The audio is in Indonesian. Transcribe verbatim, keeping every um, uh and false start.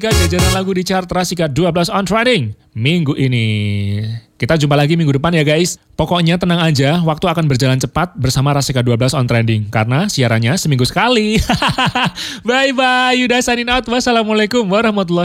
Jajaran lagu di chart Rasika dua belas on trending minggu ini. Kita jumpa lagi minggu depan ya guys. Pokoknya tenang aja, waktu akan berjalan cepat bersama Rasika dua belas on trending. Karena siarannya seminggu sekali. Bye-bye, Yuda signing out. Wassalamualaikum warahmatullahi wabarakatuh.